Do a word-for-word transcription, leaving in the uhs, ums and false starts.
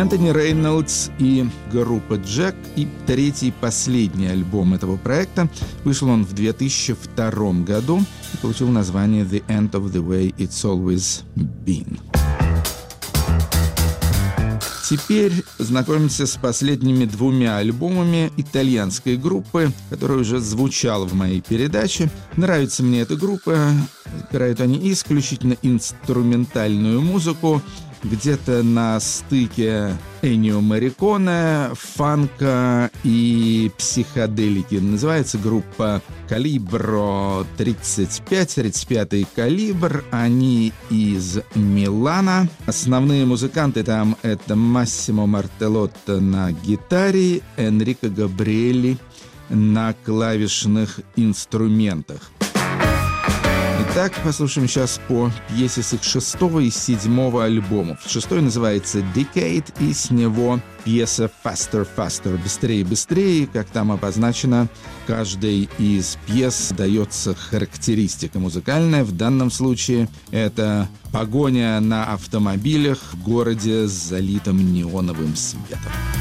Энтони Рейнольдс и группа Джек, и третий и последний альбом этого проекта. Вышел он в две тысячи втором году и получил название «The End of the Way It's Always Been». Теперь знакомимся с последними двумя альбомами итальянской группы, которая уже звучала в моей передаче. Нравится мне эта группа. Играют они исключительно инструментальную музыку, где-то на стыке Эннио Морриконе, фанка и психоделики. Называется группа «Калибро тридцать пять», тридцать пятый калибр. Они из Милана. Основные музыканты там — это Массимо Мартеллотто на гитаре, Энрико Габриэлли на клавишных инструментах. Итак, послушаем сейчас по пьесе с их шестого и седьмого альбомов. Шестой называется «Decade», и с него пьеса «Faster, Faster», «Быстрее, быстрее». Как там обозначено, каждой из пьес дается характеристика музыкальная. В данном случае это погоня на автомобилях в городе с залитым неоновым светом.